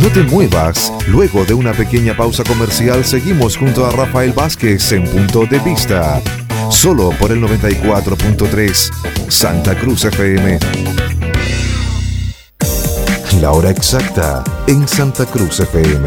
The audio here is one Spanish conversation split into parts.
No te muevas. Luego de una pequeña pausa comercial, seguimos junto a Rafael Vázquez en Punto de Vista. Solo por el 94.3 Santa Cruz FM. La hora exacta en Santa Cruz FM.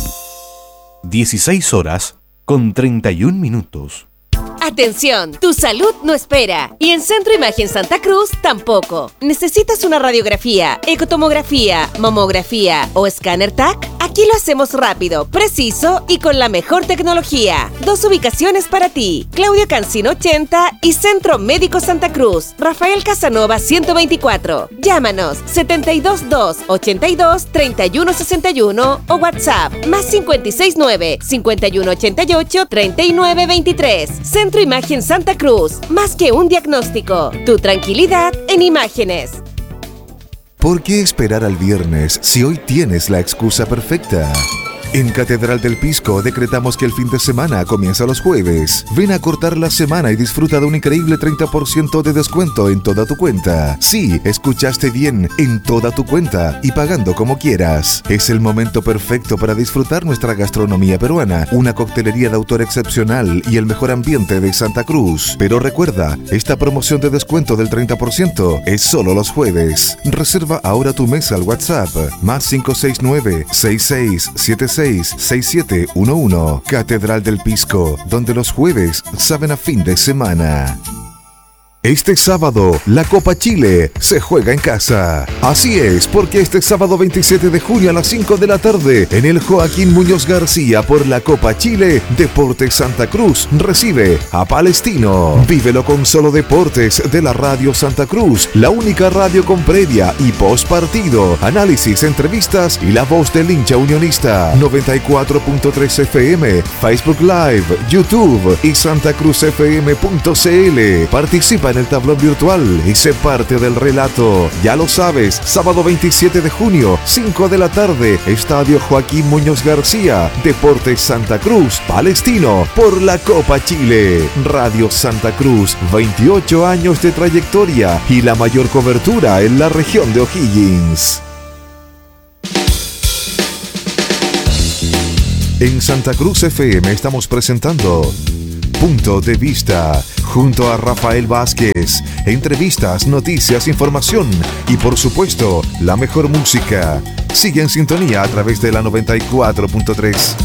16 horas con 31 minutos. Atención, tu salud no espera. Y en Centro Imagen Santa Cruz tampoco. ¿Necesitas una radiografía, ecotomografía, mamografía o escáner TAC? Aquí lo hacemos rápido, preciso y con la mejor tecnología. 2 ubicaciones para ti. Claudio Cancino 80 y Centro Médico Santa Cruz. Rafael Casanova 124. Llámanos 722-82-3161 o WhatsApp más 569-5188-3923. Centro Imagen Santa Cruz. Más que un diagnóstico. Tu tranquilidad en imágenes. ¿Por qué esperar al viernes si hoy tienes la excusa perfecta? En Catedral del Pisco decretamos que el fin de semana comienza los jueves. Ven a cortar la semana y disfruta de un increíble 30% de descuento en toda tu cuenta. Sí, escuchaste bien, en toda tu cuenta y pagando como quieras. Es el momento perfecto para disfrutar nuestra gastronomía peruana, una coctelería de autor excepcional y el mejor ambiente de Santa Cruz. Pero recuerda, esta promoción de descuento del 30% es solo los jueves. Reserva ahora tu mesa al WhatsApp más 569-6676-6711. Catedral del Pisco, donde los jueves saben a fin de semana. Este sábado, la Copa Chile se juega en casa. Así es, porque este sábado 27 de junio a las 5 de la tarde, en el Joaquín Muñoz García por la Copa Chile, Deportes Santa Cruz recibe a Palestino. Vívelo con Solo Deportes de la Radio Santa Cruz, la única radio con previa y post partido, análisis, entrevistas y la voz del hincha unionista. 94.3 FM, Facebook Live, YouTube y santacruzfm.cl. Participa en el tablón virtual y sé parte del relato. Ya lo sabes, sábado 27 de junio, 5 de la tarde, Estadio Joaquín Muñoz García, Deportes Santa Cruz, Palestino, por la Copa Chile. Radio Santa Cruz, 28 años de trayectoria y la mayor cobertura en la región de O'Higgins. En Santa Cruz FM estamos presentando Punto de Vista, junto a Rafael Vázquez. Entrevistas, noticias, información y por supuesto, la mejor música. Sigue en sintonía a través de la 94.3.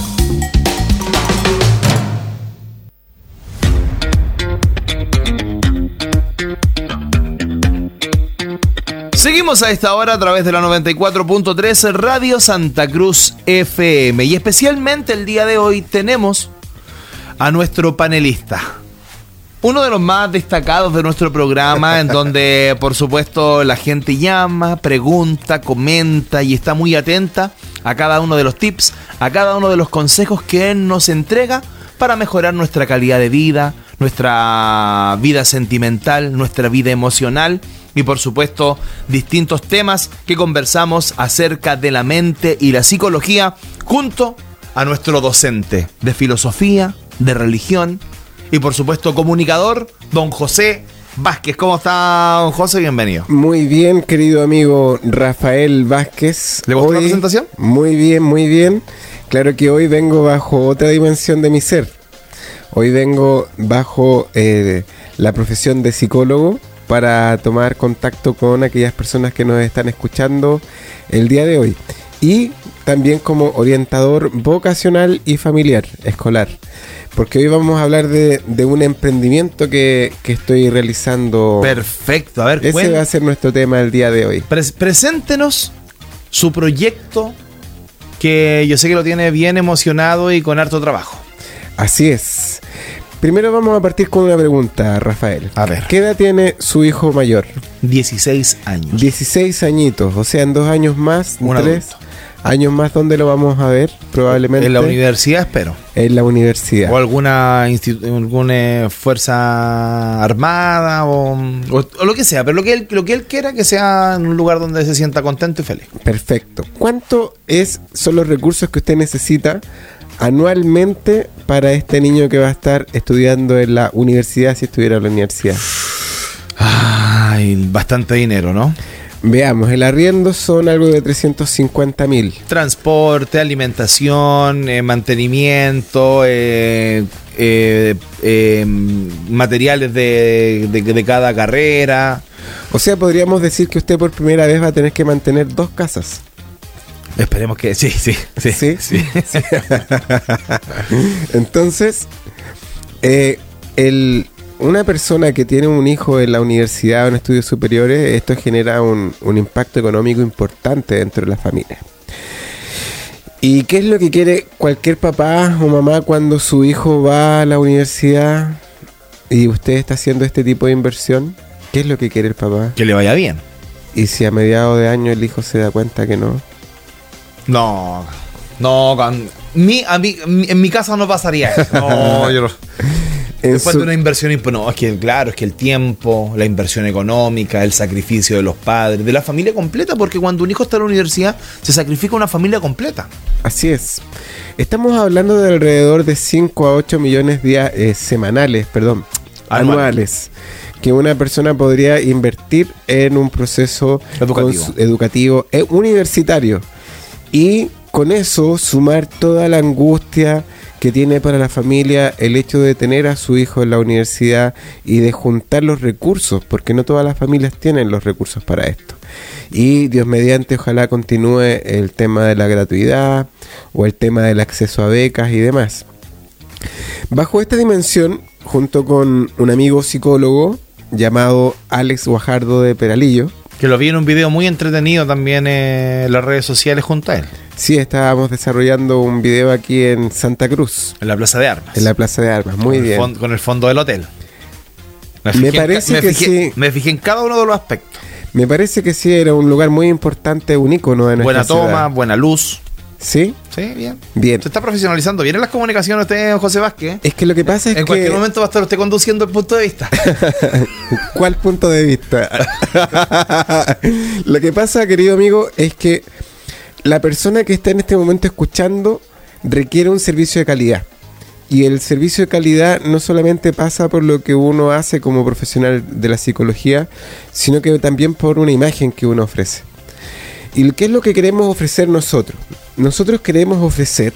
Seguimos a esta hora a través de la 94.3 Radio Santa Cruz FM. Y especialmente el día de hoy tenemos a nuestro panelista, uno de los más destacados de nuestro programa, en donde por supuesto la gente llama, pregunta, comenta y está muy atenta a cada uno de los tips, a cada uno de los consejos que él nos entrega para mejorar nuestra calidad de vida, nuestra vida sentimental, nuestra vida emocional y por supuesto distintos temas que conversamos acerca de la mente y la psicología junto a nuestro docente de filosofía, de religión y por supuesto comunicador, don José Vázquez. ¿Cómo está, don José? Bienvenido. Muy bien, querido amigo Rafael Vázquez. ¿Le gustó la presentación? Muy bien, muy bien. Claro que hoy vengo bajo otra dimensión de mi ser. Hoy vengo bajo la profesión de psicólogo para tomar contacto con aquellas personas que nos están escuchando el día de hoy. Y también como orientador vocacional y familiar, escolar. Porque hoy vamos a hablar de un emprendimiento que estoy realizando. Perfecto, a ver, ese va a ser nuestro tema el día de hoy. Preséntenos su proyecto, que yo sé que lo tiene bien emocionado y con harto trabajo. Así es. Primero vamos a partir con una pregunta, Rafael. A ver. ¿Qué edad tiene su hijo mayor? 16 años. 16 añiñitos, o sea, en 2 años más, 3 años más, ¿dónde lo vamos a ver? Probablemente en la universidad, espero. En la universidad. O alguna fuerza armada o lo que sea, pero lo que él quiera, que sea en un lugar donde se sienta contento y feliz. Perfecto. ¿Cuánto son los recursos que usted necesita anualmente para este niño que va a estar estudiando en la universidad, si estuviera en la universidad? Ay, bastante dinero, ¿no? Veamos, el arriendo son algo de 350.000. Transporte, alimentación, mantenimiento, materiales de cada carrera. O sea, podríamos decir que usted por primera vez va a tener que mantener 2 casas. Esperemos que sí. ¿Sí? Entonces, una persona que tiene un hijo en la universidad o en estudios superiores, esto genera un impacto económico importante dentro de la familia. ¿Y qué es lo que quiere cualquier papá o mamá cuando su hijo va a la universidad y usted está haciendo este tipo de inversión? ¿Qué es lo que quiere el papá? Que le vaya bien. ¿Y si a mediados de año el hijo se da cuenta que no? No, en mi casa no pasaría eso. No, yo no. Después de una inversión, no, es que claro, es que el tiempo, la inversión económica, el sacrificio de los padres, de la familia completa, porque cuando un hijo está en la universidad, se sacrifica una familia completa. Así es. Estamos hablando de alrededor de 5 a 8 millones anuales, que una persona podría invertir en un proceso educativo universitario. Y con eso sumar toda la angustia que tiene para la familia el hecho de tener a su hijo en la universidad y de juntar los recursos, porque no todas las familias tienen los recursos para esto. Y Dios mediante, ojalá continúe el tema de la gratuidad o el tema del acceso a becas y demás. Bajo esta dimensión, junto con un amigo psicólogo llamado Alex Guajardo de Peralillo, que lo vi en un video muy entretenido también en las redes sociales junto a él. Sí, estábamos desarrollando un video aquí en Santa Cruz. En la Plaza de Armas. En la Plaza de Armas, muy bien. Con el fondo del hotel. Me parece que sí. Me fijé en cada uno de los aspectos. Me parece que sí, era un lugar muy importante, un ícono de nuestra ciudad. Buena toma, buena luz. ¿Sí? Sí, bien. Bien. Se está profesionalizando bien en las comunicaciones usted, José Vázquez. Es que lo que pasa es que... En cualquier momento va a estar usted conduciendo el punto de vista. ¿Cuál punto de vista? Lo que pasa, querido amigo, es que la persona que está en este momento escuchando requiere un servicio de calidad. Y el servicio de calidad no solamente pasa por lo que uno hace como profesional de la psicología, sino que también por una imagen que uno ofrece. ¿Y qué es lo que queremos ofrecer nosotros? Nosotros queremos ofrecer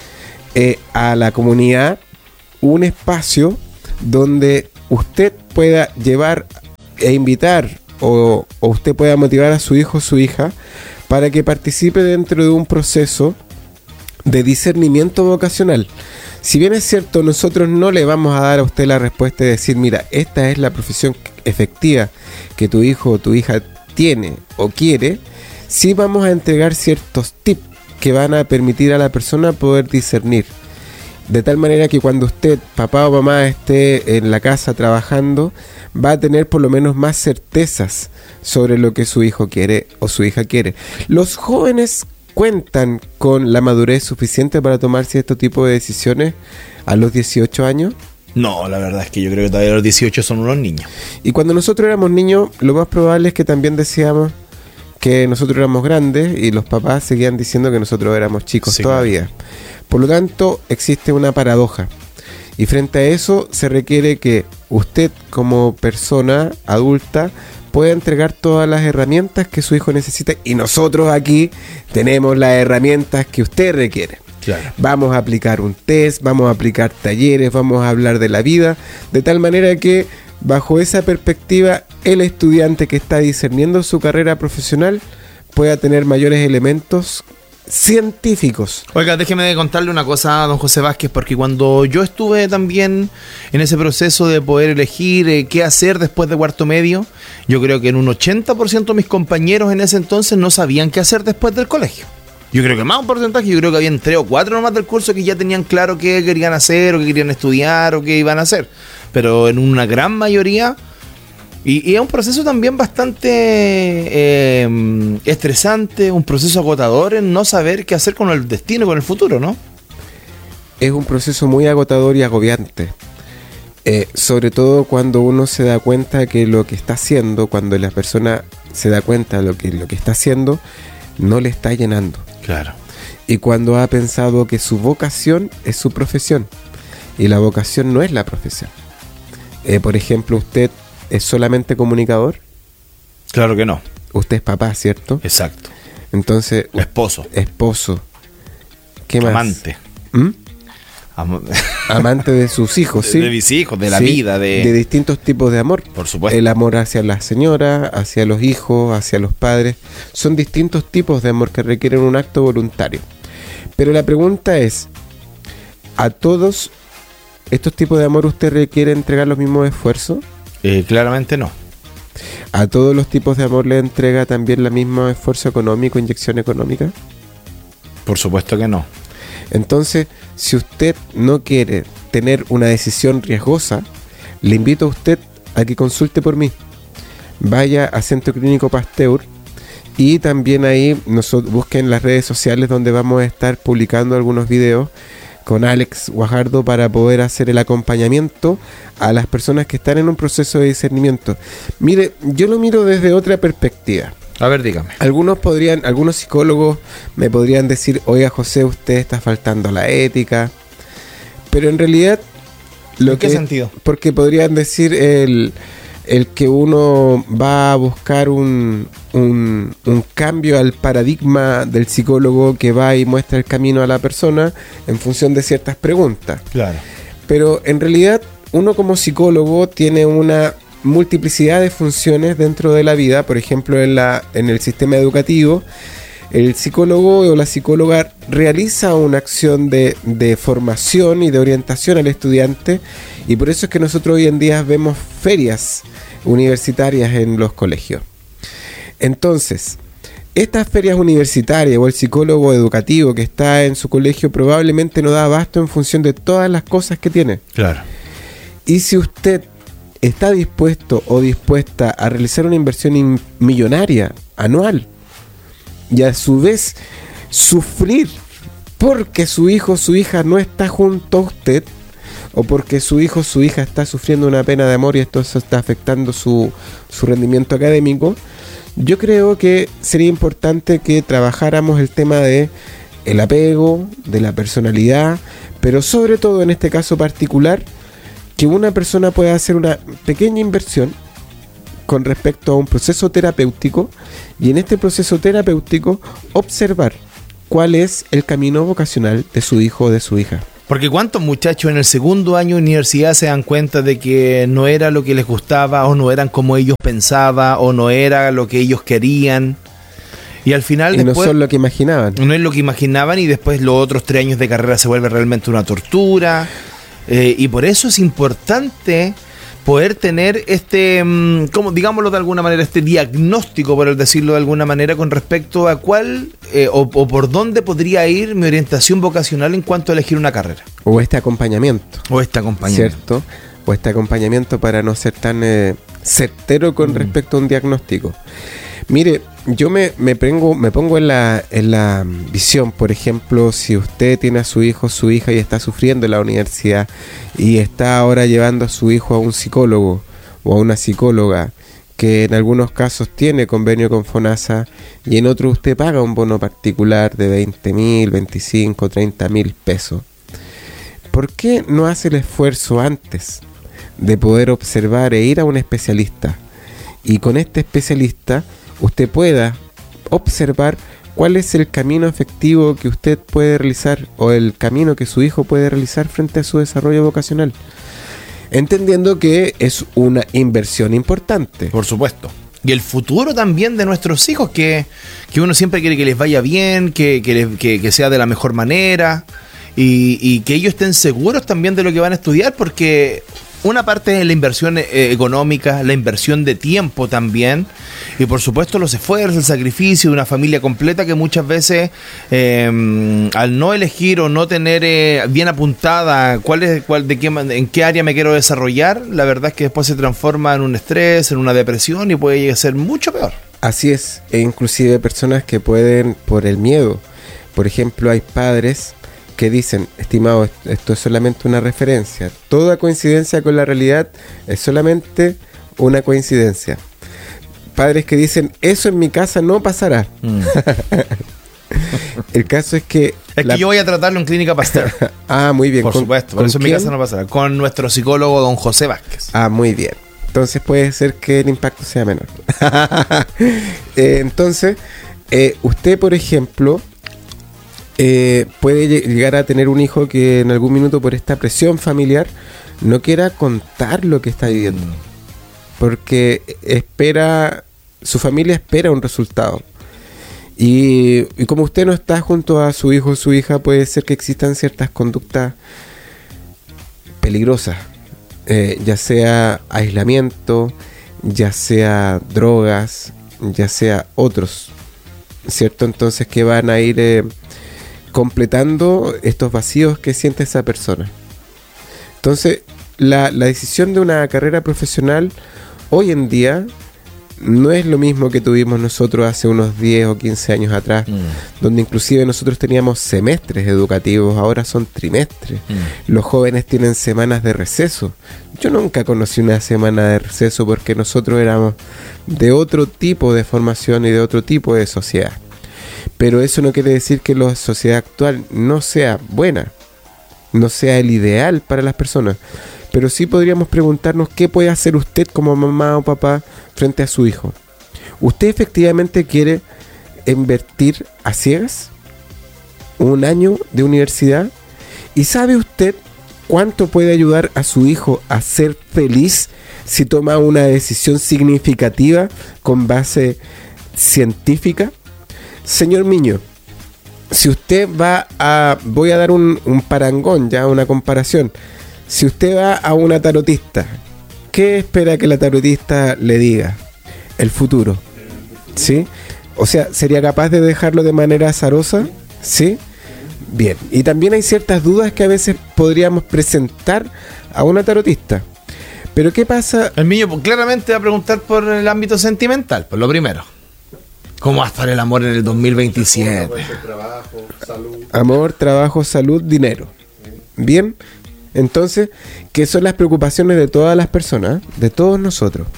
a la comunidad un espacio donde usted pueda llevar e invitar o usted pueda motivar a su hijo o su hija para que participe dentro de un proceso de discernimiento vocacional. Si bien es cierto, nosotros no le vamos a dar a usted la respuesta de decir, mira, esta es la profesión efectiva que tu hijo o tu hija tiene o quiere, sí vamos a entregar ciertos tips que van a permitir a la persona poder discernir. De tal manera que cuando usted, papá o mamá, esté en la casa trabajando, va a tener por lo menos más certezas sobre lo que su hijo quiere o su hija quiere. Los jóvenes cuentan con la madurez suficiente para tomar cierto tipo de decisiones a los 18 años. No, la verdad es que yo creo que todavía los 18 son unos niños. Y cuando nosotros éramos niños, lo más probable es que también decíamos que nosotros éramos grandes y los papás seguían diciendo que nosotros éramos chicos, sí, todavía. Claro. Por lo tanto, existe una paradoja. Y frente a eso se requiere que usted como persona adulta pueda entregar todas las herramientas que su hijo necesita y nosotros aquí tenemos las herramientas que usted requiere. Claro. Vamos a aplicar un test, vamos a aplicar talleres, vamos a hablar de la vida, de tal manera que bajo esa perspectiva el estudiante que está discerniendo su carrera profesional pueda tener mayores elementos científicos. Oiga, déjeme contarle una cosa a don José Vázquez, porque cuando yo estuve también en ese proceso de poder elegir qué hacer después de cuarto medio, yo creo que en un 80% de mis compañeros en ese entonces no sabían qué hacer después del colegio. Yo creo que más un porcentaje, yo creo que habían 3 o 4 nomás del curso que ya tenían claro qué querían hacer, o qué querían estudiar, o qué iban a hacer. Pero en una gran mayoría... Y es un proceso también bastante estresante, un proceso agotador en no saber qué hacer con el destino, con el futuro, ¿no? Es un proceso muy agotador y agobiante. Sobre todo cuando uno se da cuenta que lo que está haciendo, cuando la persona se da cuenta de lo que está haciendo, no le está llenando. Claro. Y cuando ha pensado que su vocación es su profesión. Y la vocación no es la profesión. Por ejemplo, usted... ¿es solamente comunicador? Claro que no. usted es papá, ¿cierto? Exacto. Entonces, esposo. ¿Qué más? Amante. Amante de sus hijos, ¿sí? De mis hijos, de la Sí, vida, de distintos tipos de amor. Por supuesto. El amor hacia la señora, hacia los hijos, hacia los padres. Son distintos tipos de amor que requieren un acto voluntario. Pero la pregunta es, ¿a todos estos tipos de amor usted requiere entregar los mismos esfuerzos? Claramente no. ¿A todos los tipos de amor le entrega también el mismo esfuerzo económico, inyección económica? Por supuesto que no. Entonces, si usted no quiere tener una decisión riesgosa, le invito a usted a que consulte por mí. Vaya a Centro Clínico Pasteur y también ahí busquen las redes sociales donde vamos a estar publicando algunos videos con Alex Guajardo para poder hacer el acompañamiento a las personas que están en un proceso de discernimiento. Mire, yo lo miro desde otra perspectiva. A ver, dígame. Algunos psicólogos me podrían decir, oiga José, usted está faltando a la ética, pero en realidad ¿En qué sentido? Porque podrían decir el que uno va a buscar un cambio al paradigma del psicólogo que va y muestra el camino a la persona en función de ciertas preguntas. Claro. Pero en realidad uno como psicólogo tiene una multiplicidad de funciones dentro de la vida. Por ejemplo, en el sistema educativo, el psicólogo o la psicóloga realiza una acción de formación y de orientación al estudiante, y por eso es que nosotros hoy en día vemos ferias universitarias en los colegios. Entonces, estas ferias universitarias o el psicólogo educativo que está en su colegio probablemente no da abasto en función de todas las cosas que tiene. Claro. Y si usted está dispuesto o dispuesta a realizar una inversión millonaria anual y a su vez sufrir porque su hijo o su hija no está junto a usted, o porque su hijo o su hija está sufriendo una pena de amor y esto está afectando su rendimiento académico, yo creo que sería importante que trabajáramos el tema de el apego, de la personalidad, pero sobre todo en este caso particular, que una persona pueda hacer una pequeña inversión con respecto a un proceso terapéutico, y en este proceso terapéutico observar cuál es el camino vocacional de su hijo o de su hija. Porque cuántos muchachos en el segundo año de universidad se dan cuenta de que no era lo que les gustaba, o no eran como ellos pensaban, o no era lo que ellos querían, y al final y después, no son lo que imaginaban. No es lo que imaginaban, y después los otros 3 años de carrera se vuelve realmente una tortura. Y por eso es importante poder tener como digámoslo de alguna manera, este diagnóstico, por decirlo de alguna manera, con respecto a cuál o por dónde podría ir mi orientación vocacional en cuanto a elegir una carrera. O este acompañamiento. ¿Cierto? O este acompañamiento para no ser tan certero con respecto a un diagnóstico. Mire, yo me pongo en la visión, por ejemplo, si usted tiene a su hijo o su hija y está sufriendo en la universidad y está ahora llevando a su hijo a un psicólogo o a una psicóloga que en algunos casos tiene convenio con FONASA y en otros usted paga un bono particular de 20.000, 25, 30.000 pesos. ¿Por qué no hace el esfuerzo antes de poder observar e ir a un especialista? Y con este especialista usted pueda observar cuál es el camino efectivo que usted puede realizar o el camino que su hijo puede realizar frente a su desarrollo vocacional. Entendiendo que es una inversión importante. Por supuesto. Y el futuro también de nuestros hijos, que uno siempre quiere que les vaya bien, que sea de la mejor manera, y que ellos estén seguros también de lo que van a estudiar, porque una parte es la inversión económica, la inversión de tiempo también, y por supuesto los esfuerzos, el sacrificio de una familia completa que muchas veces al no elegir o no tener bien apuntada en qué área me quiero desarrollar, la verdad es que después se transforma en un estrés, en una depresión, y puede llegar a ser mucho peor. Así es, e inclusive personas que pueden, por el miedo, por ejemplo, hay padres que dicen, estimado, esto es solamente una referencia, toda coincidencia con la realidad es solamente una coincidencia. Padres que dicen, eso en mi casa no pasará. El caso es que... que yo voy a tratarlo en Clínica Pasteur. Ah, muy bien. Por supuesto, por eso en mi casa no pasará. Con nuestro psicólogo don José Vázquez. Ah, muy bien. Entonces puede ser que el impacto sea menor. Entonces, usted, por ejemplo, puede llegar a tener un hijo que en algún minuto, por esta presión familiar, no quiera contar lo que está viviendo. Porque su familia espera un resultado. Y como usted no está junto a su hijo o su hija, puede ser que existan ciertas conductas peligrosas, ya sea aislamiento, ya sea drogas, ya sea otros, ¿cierto? Entonces que van a ir completando estos vacíos que siente esa persona. Entonces la decisión de una carrera profesional hoy en día no es lo mismo que tuvimos nosotros hace unos 10 o 15 años atrás, donde inclusive nosotros teníamos semestres educativos, ahora son trimestres. Los jóvenes tienen semanas de receso. Yo nunca conocí una semana de receso porque nosotros éramos de otro tipo de formación y de otro tipo de sociedad. Pero eso no quiere decir que la sociedad actual no sea buena, no sea el ideal para las personas. Pero sí podríamos preguntarnos qué puede hacer usted como mamá o papá frente a su hijo. ¿Usted efectivamente quiere invertir a ciegas un año de universidad? ¿Y sabe usted cuánto puede ayudar a su hijo a ser feliz si toma una decisión significativa con base científica? Señor Miño, si usted voy a dar un parangón, ya una comparación. Si usted va a una tarotista, ¿qué espera que la tarotista le diga? El futuro, ¿sí? O sea, ¿sería capaz de dejarlo de manera azarosa? ¿Sí? Bien. Y también hay ciertas dudas que a veces podríamos presentar a una tarotista. Pero ¿qué pasa? El niño claramente va a preguntar por el ámbito sentimental, por lo primero. ¿Cómo va a estar el amor en el 2027? Amor, trabajo, salud, dinero. Bien. Entonces, que son las preocupaciones de todas las personas, de todos nosotros.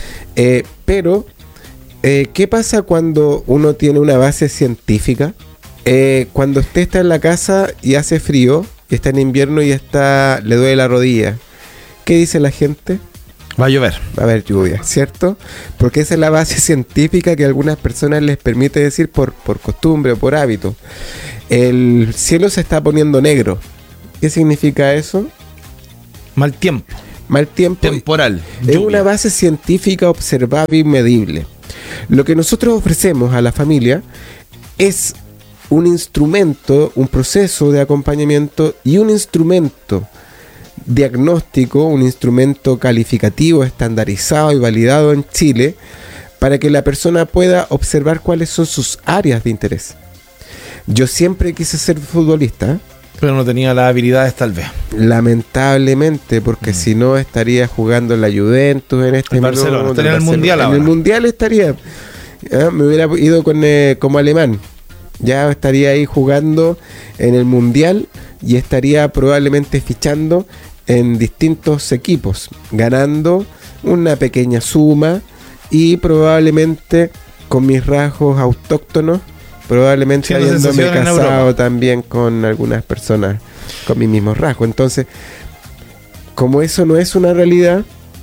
Pero, ¿qué pasa cuando uno tiene una base científica? Cuando usted está en la casa y hace frío, y está en invierno y le duele la rodilla, ¿qué dice la gente? Va a llover. Va a haber lluvia, ¿cierto? Porque esa es la base científica que a algunas personas les permite decir por costumbre o por hábito. El cielo se está poniendo negro. ¿Qué significa eso? Mal tiempo. Mal tiempo. Temporal. Es Lluvia. una base científica observable y medible. Lo que nosotros ofrecemos a la familia es un instrumento, un proceso de acompañamiento y un instrumento diagnóstico, un instrumento calificativo, estandarizado y validado en Chile, para que la persona pueda observar cuáles son sus áreas de interés. Yo siempre quise ser futbolista, pero no tenía las habilidades tal vez. Lamentablemente, porque si no estaría jugando en la Juventus en este minuto. Barcelona, estaría en el Mundial ahora. En el Mundial estaría. Me hubiera ido como alemán. Ya estaría ahí jugando en el Mundial y estaría probablemente fichando en distintos equipos, ganando una pequeña suma y probablemente con mis rasgos autóctonos, probablemente habiéndome casado también con algunas personas con mis mismos rasgos. Entonces, como eso no es una realidad,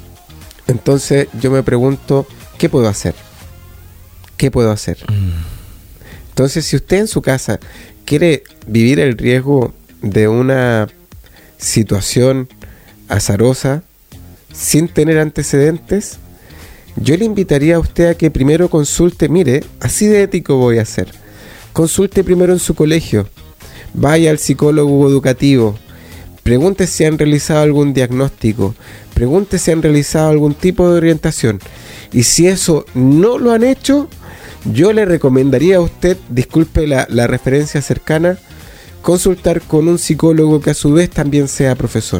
entonces yo me pregunto, ¿qué puedo hacer? ¿Qué puedo hacer? Entonces, si usted en su casa quiere vivir el riesgo de una situación azarosa sin tener antecedentes, yo le invitaría a usted a que primero consulte, mire, así de ético voy a ser. Consulte primero en su colegio, vaya al psicólogo educativo, pregunte si han realizado algún diagnóstico, pregunte si han realizado algún tipo de orientación. Y si eso no lo han hecho, yo le recomendaría a usted, disculpe la referencia cercana, consultar con un psicólogo que a su vez también sea profesor.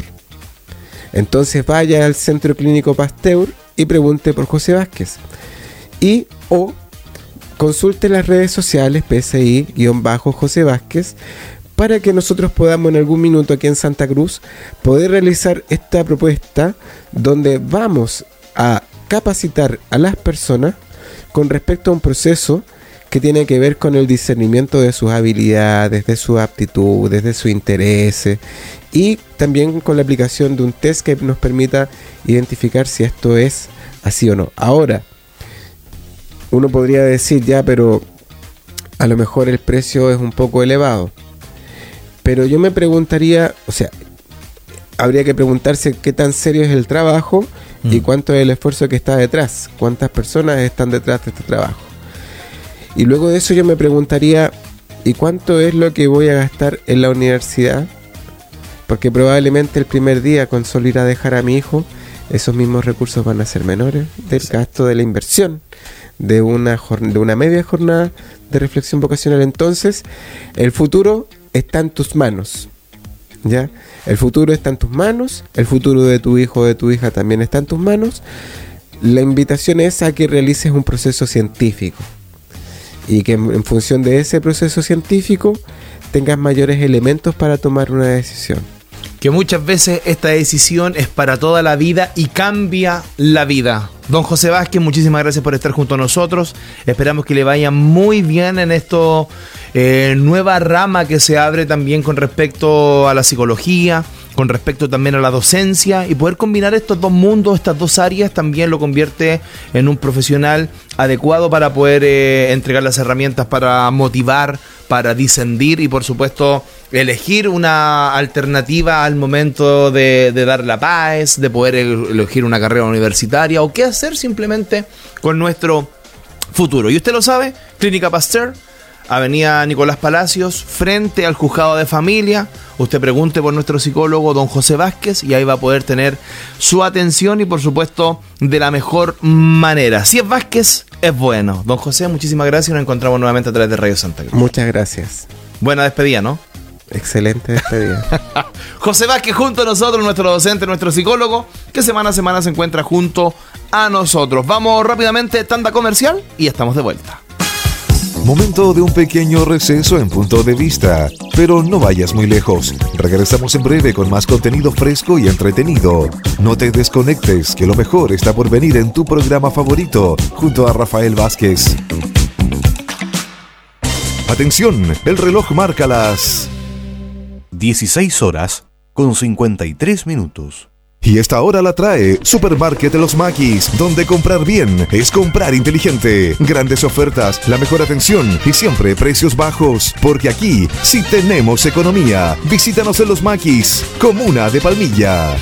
Entonces vaya al Centro Clínico Pasteur y pregunte por José Vázquez. O consulte las redes sociales PSI-José Vázquez para que nosotros podamos en algún minuto aquí en Santa Cruz poder realizar esta propuesta donde vamos a capacitar a las personas con respecto a un proceso que tiene que ver con el discernimiento de sus habilidades, de sus aptitudes, de sus intereses y también con la aplicación de un test que nos permita identificar si esto es así o no. Ahora, uno podría decir ya, pero a lo mejor el precio es un poco elevado. Pero yo me preguntaría, o sea, habría que preguntarse qué tan serio es el trabajo y cuánto es el esfuerzo que está detrás, cuántas personas están detrás de este trabajo. Y luego de eso yo me preguntaría, ¿y cuánto es lo que voy a gastar en la universidad? Porque probablemente el primer día, con solo ir a dejar a mi hijo, esos mismos recursos van a ser menores del gasto de la inversión de una media jornada de reflexión vocacional. Entonces, el futuro está en tus manos, ¿ya? El futuro está en tus manos, el futuro de tu hijo o de tu hija también está en tus manos. La invitación es a que realices un proceso científico y que en función de ese proceso científico tengas mayores elementos para tomar una decisión. Que muchas veces esta decisión es para toda la vida y cambia la vida. Don José Vázquez, muchísimas gracias por estar junto a nosotros. Esperamos que le vaya muy bien en esto, nueva rama que se abre también con respecto a la psicología, con respecto también a la docencia, y poder combinar estos dos mundos, estas dos áreas, también lo convierte en un profesional adecuado para poder entregar las herramientas para motivar, para disendir y por supuesto elegir una alternativa al momento de dar la paz, de poder elegir una carrera universitaria o qué hacer simplemente con nuestro futuro. Y usted lo sabe, Clínica Pasteur, Avenida Nicolás Palacios, frente al Juzgado de Familia. Usted pregunte por nuestro psicólogo don José Vázquez y ahí va a poder tener su atención y por supuesto de la mejor manera. Si es Vázquez, es bueno. Don José, muchísimas gracias y nos encontramos nuevamente a través de Radio Santa Cruz. Muchas gracias. Buena despedida, ¿no? Excelente despedida. José Vázquez junto a nosotros, nuestro docente, nuestro psicólogo, que semana a semana se encuentra junto a nosotros. Vamos rápidamente, tanda comercial y estamos de vuelta. Momento de un pequeño receso en Punto de Vista, pero no vayas muy lejos. Regresamos en breve con más contenido fresco y entretenido. No te desconectes, que lo mejor está por venir en tu programa favorito, junto a Rafael Vázquez. Atención, el reloj marca las 16 horas con 53 minutos. Y esta hora la trae Supermarket Los Maquis, donde comprar bien es comprar inteligente. Grandes ofertas, la mejor atención y siempre precios bajos, porque aquí sí tenemos economía. Visítanos en Los Maquis, comuna de Palmilla.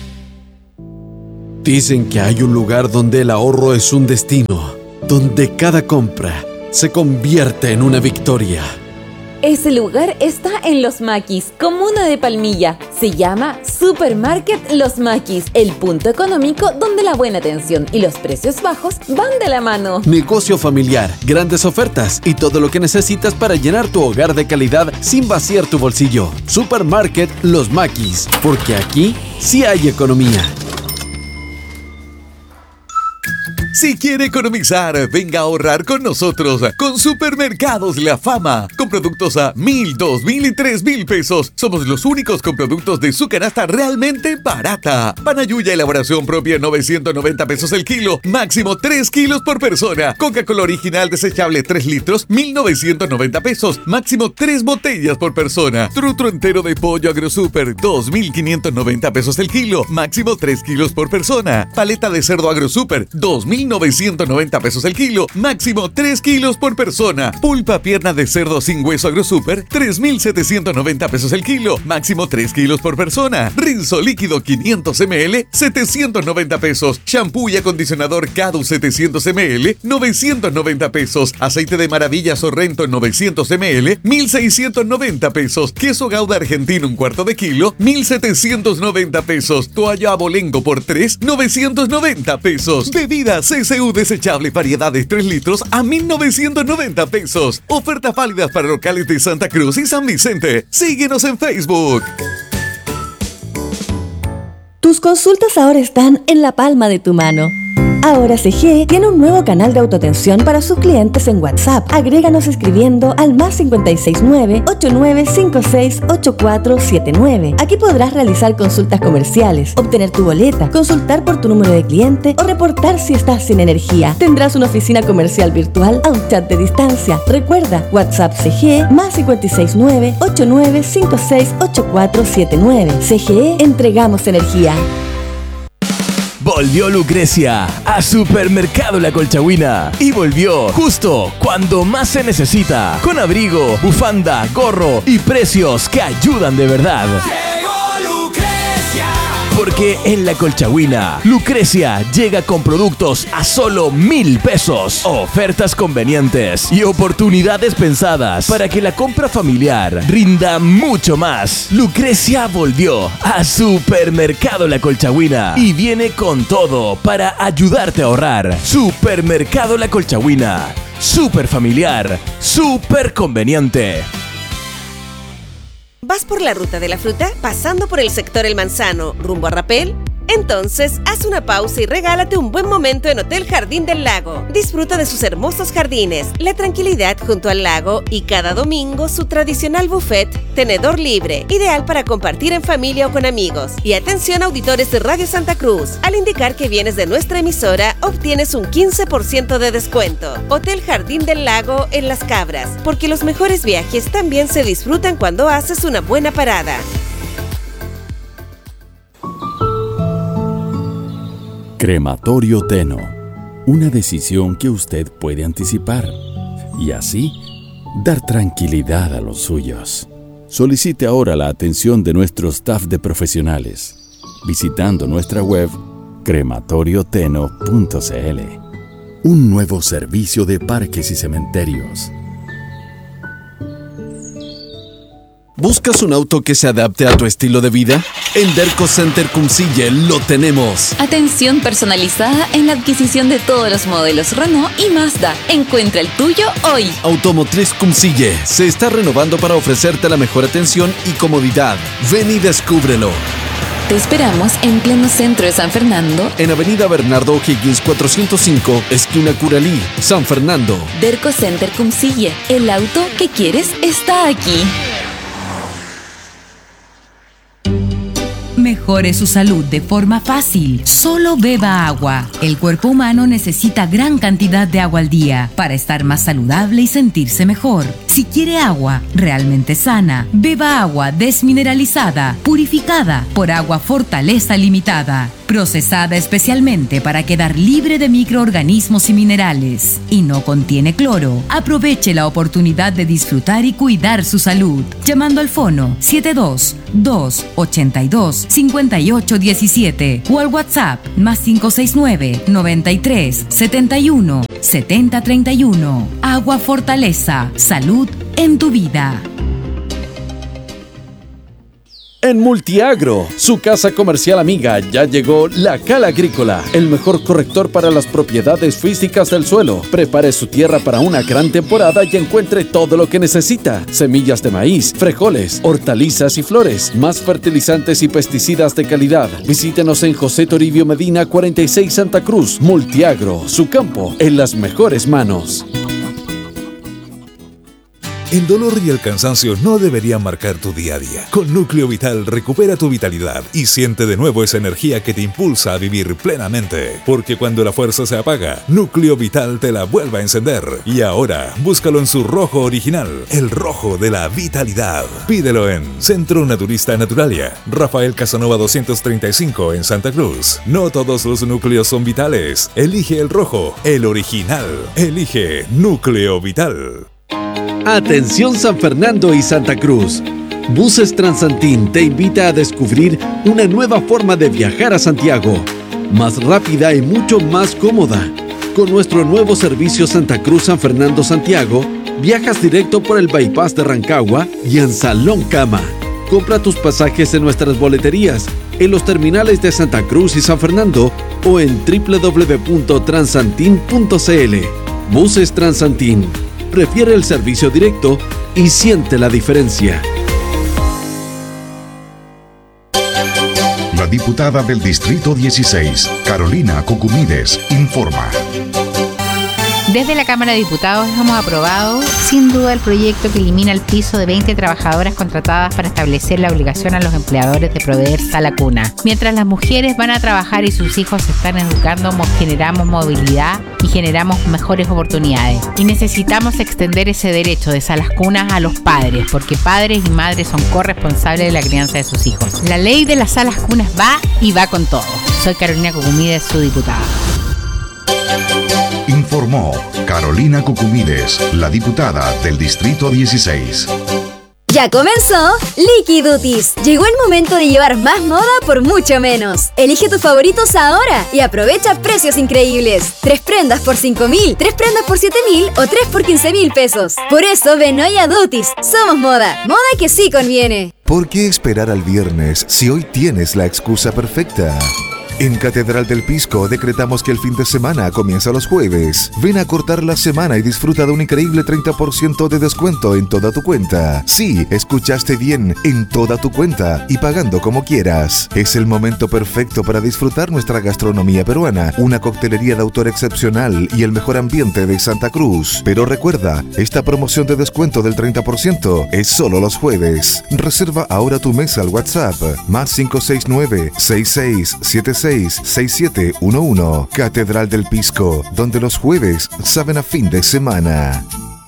Dicen que hay un lugar donde el ahorro es un destino, donde cada compra se convierte en una victoria. Ese lugar está en Los Maquis, comuna de Palmilla. Se llama Supermarket Los Maquis, el punto económico donde la buena atención y los precios bajos van de la mano. Negocio familiar, grandes ofertas y todo lo que necesitas para llenar tu hogar de calidad sin vaciar tu bolsillo. Supermarket Los Maquis, porque aquí sí hay economía. Si quiere economizar, venga a ahorrar con nosotros con Supermercados La Fama. Con productos a 1,000, 2,000 y 3,000 pesos. Somos los únicos con productos de su canasta realmente barata. Panayuya elaboración propia, 990 pesos el kilo. Máximo 3 kilos por persona. Coca-Cola original desechable 3 litros, 1,990 pesos. Máximo 3 botellas por persona. Trutro entero de pollo AgroSuper, 2,590 pesos el kilo. Máximo 3 kilos por persona. Paleta de cerdo AgroSuper, 2,990 pesos el kilo, máximo 3 kilos por persona. Pulpa pierna de cerdo sin hueso AgroSuper, 3,790 pesos el kilo, máximo 3 kilos por persona. Rinzo líquido 500 ml, 790 pesos. Shampoo y acondicionador Cadu 700 ml, 990 pesos. Aceite de maravilla Sorrento 900 ml, 1,690 pesos. Queso Gouda argentino un cuarto de kilo, 1,790 pesos. Toalla Abolengo por 3, 990 pesos. Bebida CCU desechable variedades 3 litros a 1,990 pesos. Ofertas válidas para locales de Santa Cruz y San Vicente. Síguenos en Facebook. Tus consultas ahora están en la palma de tu mano. Ahora CGE tiene un nuevo canal de autoatención para sus clientes en WhatsApp. Agréganos escribiendo al +569 8956 8479. Aquí podrás realizar consultas comerciales, obtener tu boleta, consultar por tu número de cliente o reportar si estás sin energía. Tendrás una oficina comercial virtual a un chat de distancia. Recuerda, WhatsApp CGE +569 8956 8479. CGE, entregamos energía. Volvió Lucrecia a Supermercado La Colchagüina y volvió justo cuando más se necesita, con abrigo, bufanda, gorro y precios que ayudan de verdad. Porque en La Colchagüina, Lucrecia llega con productos a solo 1,000 pesos. Ofertas convenientes y oportunidades pensadas para que la compra familiar rinda mucho más. Lucrecia volvió a Supermercado La Colchagüina y viene con todo para ayudarte a ahorrar. Supermercado La Colchagüina. Súper familiar, súper conveniente. ¿Vas por la ruta de la fruta? ¿Pasando por el sector El Manzano, rumbo a Rapel? Entonces, haz una pausa y regálate un buen momento en Hotel Jardín del Lago. Disfruta de sus hermosos jardines, la tranquilidad junto al lago y cada domingo su tradicional buffet, tenedor libre, ideal para compartir en familia o con amigos. Y atención auditores de Radio Santa Cruz, al indicar que vienes de nuestra emisora, obtienes un 15% de descuento. Hotel Jardín del Lago en Las Cabras, porque los mejores viajes también se disfrutan cuando haces una buena parada. Crematorio Teno, una decisión que usted puede anticipar y así dar tranquilidad a los suyos. Solicite ahora la atención de nuestro staff de profesionales visitando nuestra web crematorioteno.cl. Un nuevo servicio de parques y cementerios. ¿Buscas un auto que se adapte a tu estilo de vida? En Derco Center Cumcille lo tenemos. Atención personalizada en la adquisición de todos los modelos Renault y Mazda. Encuentra el tuyo hoy. Automotriz Cumcille se está renovando para ofrecerte la mejor atención y comodidad. Ven y descúbrelo. Te esperamos en pleno centro de San Fernando, en Avenida Bernardo O'Higgins 405, esquina Curalí, San Fernando. Derco Center Cumcille, el auto que quieres está aquí. Mejore su salud de forma fácil. Solo beba agua. El cuerpo humano necesita gran cantidad de agua al día para estar más saludable y sentirse mejor. Si quiere agua realmente sana, beba agua desmineralizada, purificada por Agua Fortaleza Limitada, procesada especialmente para quedar libre de microorganismos y minerales, y no contiene cloro. Aproveche la oportunidad de disfrutar y cuidar su salud, llamando al fono 72-282-5817 o al WhatsApp +569 93 71 70 31. Agua Fortaleza, salud en tu vida. En Multiagro, su casa comercial amiga, ya llegó La Cala Agrícola, el mejor corrector para las propiedades físicas del suelo. Prepare su tierra para una gran temporada y encuentre todo lo que necesita: semillas de maíz, frijoles, hortalizas y flores, más fertilizantes y pesticidas de calidad. Visítenos en José Toribio Medina 46 Santa Cruz. Multiagro, su campo en las mejores manos. El dolor y el cansancio no deberían marcar tu día a día. Con Núcleo Vital recupera tu vitalidad y siente de nuevo esa energía que te impulsa a vivir plenamente. Porque cuando la fuerza se apaga, Núcleo Vital te la vuelve a encender. Y ahora, búscalo en su rojo original, el rojo de la vitalidad. Pídelo en Centro Naturista Naturalia, Rafael Casanova 235 en Santa Cruz. No todos los núcleos son vitales. Elige el rojo, el original. Elige Núcleo Vital. Atención San Fernando y Santa Cruz. Buses Transantín te invita a descubrir una nueva forma de viajar a Santiago, más rápida y mucho más cómoda. Con nuestro nuevo servicio Santa Cruz San Fernando Santiago, viajas directo por el bypass de Rancagua y en Salón Cama. Compra tus pasajes en nuestras boleterías, en los terminales de Santa Cruz y San Fernando o en www.transantin.cl. Buses Transantín. Prefiere el servicio directo y siente la diferencia. La diputada del Distrito 16, Carolina Cocumides, informa. Desde la Cámara de Diputados hemos aprobado sin duda el proyecto que elimina el piso de 20 trabajadoras contratadas para establecer la obligación a los empleadores de proveer sala cuna. Mientras las mujeres van a trabajar y sus hijos se están educando, generamos movilidad y generamos mejores oportunidades. Y necesitamos extender ese derecho de salas cunas a los padres, porque padres y madres son corresponsables de la crianza de sus hijos. La ley de las salas cunas va y va con todo. Soy Carolina Cucumides, su diputada. Informó Carolina Cucumides, la diputada del Distrito 16. Ya comenzó Liquidutis. Llegó el momento de llevar más moda por mucho menos. Elige tus favoritos ahora y aprovecha precios increíbles. 3 prendas por 5.000, 3 prendas por 7.000 o 3 por 15.000 pesos. Por eso ven hoy a Dutis. Somos moda. Moda que sí conviene. ¿Por qué esperar al viernes si hoy tienes la excusa perfecta? En Catedral del Pisco decretamos que el fin de semana comienza los jueves. Ven a cortar la semana y disfruta de un increíble 30% de descuento en toda tu cuenta. Sí, escuchaste bien, en toda tu cuenta y pagando como quieras. Es el momento perfecto para disfrutar nuestra gastronomía peruana, una coctelería de autor excepcional y el mejor ambiente de Santa Cruz. Pero recuerda, esta promoción de descuento del 30% es solo los jueves. Reserva ahora tu mesa al WhatsApp +569 6676 6711. Catedral del Pisco, donde los jueves saben a fin de semana.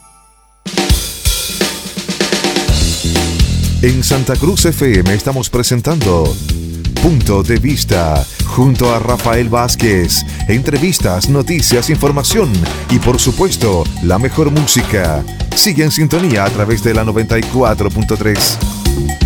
En Santa Cruz FM estamos presentando Punto de Vista, junto a Rafael Vázquez. Entrevistas, noticias, información y por supuesto, la mejor música. Sigue en sintonía a través de la 94.3.